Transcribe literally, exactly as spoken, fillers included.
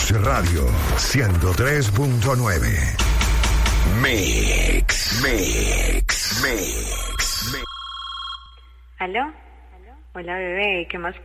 Mix Radio ciento tres punto nueve. Mix, Mix, Mix, Mix. ¿Aló? Hola, bebé, ¿qué más